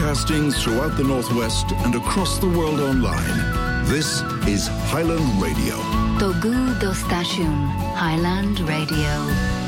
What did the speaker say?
broadcasting throughout the Northwest and across the world online. This is Highland Radio. Togu do Station, Highland Radio.